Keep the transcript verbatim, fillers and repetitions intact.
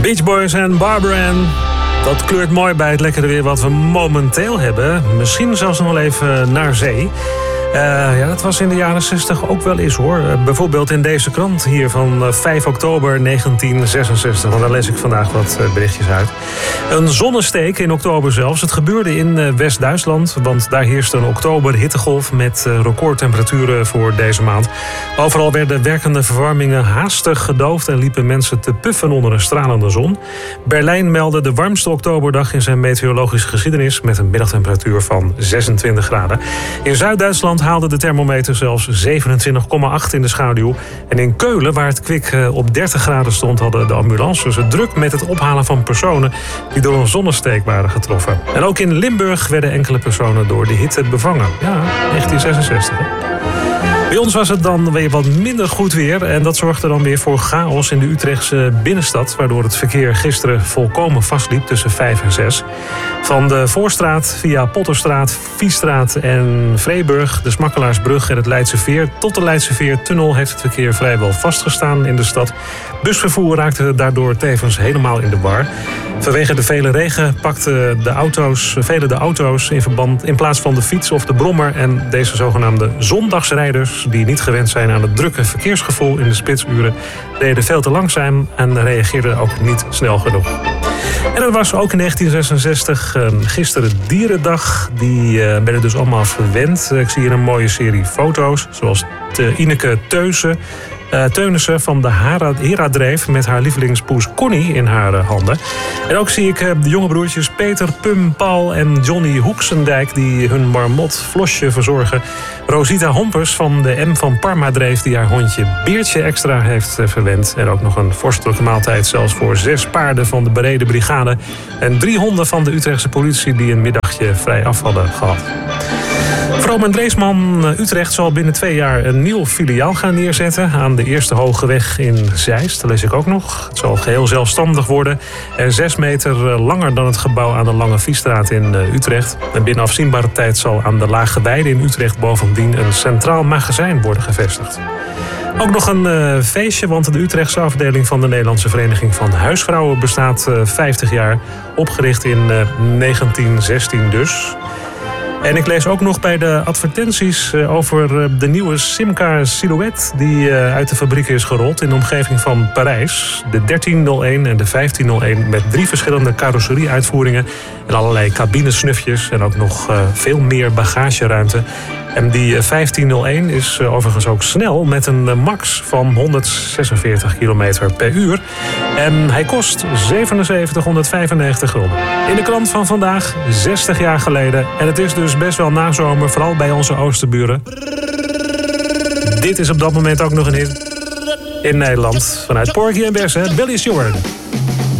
Beach Boys en Barbara Ann. Dat kleurt mooi bij het lekkere weer wat we momenteel hebben. Misschien zelfs nog wel even naar zee. Uh, ja, dat was in de jaren zestig ook wel eens hoor. Uh, bijvoorbeeld in deze krant hier van uh, vijf oktober negentien zesenzestig. Want daar lees ik vandaag wat uh, berichtjes uit. Een zonnesteek in oktober zelfs. Het gebeurde in uh, West-Duitsland. Want daar heerste een oktober hittegolf met uh, recordtemperaturen voor deze maand. Overal werden werkende verwarmingen haastig gedoofd en liepen mensen te puffen onder een stralende zon. Berlijn meldde de warmste oktoberdag in zijn meteorologische geschiedenis met een middagtemperatuur van zesentwintig graden. In Zuid-Duitsland haalde de thermometer zelfs zevenentwintig komma acht in de schaduw. En in Keulen, waar het kwik op dertig graden stond, hadden de ambulances het druk met het ophalen van personen die door een zonnesteek waren getroffen. En ook in Limburg werden enkele personen door de hitte bevangen. Ja, negentien zesenzestig. Hè? Bij ons was het dan weer wat minder goed weer. En dat zorgde dan weer voor chaos in de Utrechtse binnenstad, waardoor het verkeer gisteren volkomen vastliep tussen vijf en zes. Van de Voorstraat via Potterstraat, Viesstraat en Vreeburg, de Smakkelaarsbrug en het Leidse Veer tot de Leidse Veertunnel heeft het verkeer vrijwel vastgestaan in de stad. Busvervoer raakte daardoor tevens helemaal in de war. Vanwege de vele regen pakten de auto's, vele de auto's in verband in plaats van de fiets of de brommer. En deze zogenaamde zondagsrijders, die niet gewend zijn aan het drukke verkeersgevoel in de spitsuren, reden veel te langzaam en reageerden ook niet snel genoeg. En dat was ook in negentien zesenzestig, uh, gisteren Dierendag. Die uh, werden dus allemaal verwend. Ik zie hier een mooie serie foto's, zoals de Ineke Teusen. Uh, Teunissen van de Heradreef met haar lievelingspoes Connie in haar uh, handen. En ook zie ik uh, de jonge broertjes Peter, Pum, Paul en Johnny Hoeksendijk die hun marmot Flosje verzorgen. Rosita Hompers van de M van Parmadreef die haar hondje Beertje extra heeft uh, verwend. En ook nog een vorstelijke maaltijd zelfs voor zes paarden van de Bereden Brigade. En drie honden van de Utrechtse politie die een middagje vrij af hadden gehad. Vroom en Dreesman Utrecht zal binnen twee jaar een nieuw filiaal gaan neerzetten aan de Eerste Hogeweg in Zeist. Dat lees ik ook nog. Het zal geheel zelfstandig worden en zes meter langer dan het gebouw aan de Lange Viesstraat in Utrecht. En binnen afzienbare tijd zal aan de Lage Weide in Utrecht bovendien een centraal magazijn worden gevestigd. Ook nog een uh, feestje, want de Utrechtse afdeling van de Nederlandse Vereniging van Huisvrouwen bestaat uh, vijftig jaar. Opgericht in uh, negentien zestien dus. En ik lees ook nog bij de advertenties over de nieuwe Simca Silhouette die uit de fabriek is gerold in de omgeving van Parijs. De dertien nul één en de vijftien nul één met drie verschillende carrosserie-uitvoeringen en allerlei cabinesnufjes en ook nog veel meer bagageruimte. En die vijftien nul één is overigens ook snel met een max van honderdzesenveertig kilometer per uur. En hij kost zevenenzeventighonderdvijfennegentig gulden. In de krant van vandaag, zestig jaar geleden. En het is dus best wel nazomer, vooral bij onze oosterburen. Dit is op dat moment ook nog een hit in Nederland. Vanuit Porgy en Bess, Billy Stewart.